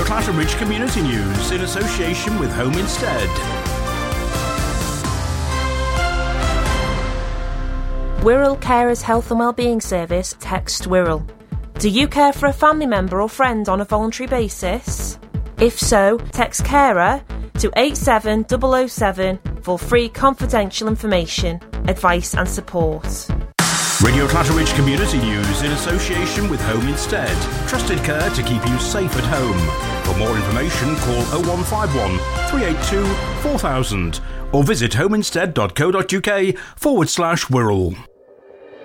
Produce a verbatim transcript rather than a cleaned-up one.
Clatteridge Community News in association with Home Instead. Wirral Carers Health and Wellbeing Service, text Wirral. Do you care for a family member or friend on a voluntary basis? If so, text carer to eight seven zero zero seven for free confidential information, advice and support. Radio Clatteridge Community News in association with Home Instead. Trusted care to keep you safe at home. For more information, call oh one five one, three eight two, four thousand or visit homeinstead.co.uk forward slash Wirral.